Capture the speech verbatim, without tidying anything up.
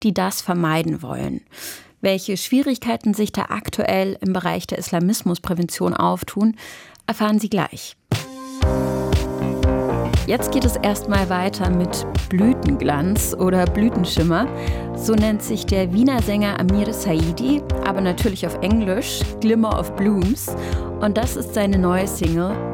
die das vermeiden wollen. Welche Schwierigkeiten sich da aktuell im Bereich der Islamismusprävention auftun, erfahren Sie gleich. Jetzt geht es erstmal weiter mit Blütenglanz oder Blütenschimmer. So nennt sich der Wiener Sänger Amir Saidi, aber natürlich auf Englisch Glimmer of Blooms. Und das ist seine neue Single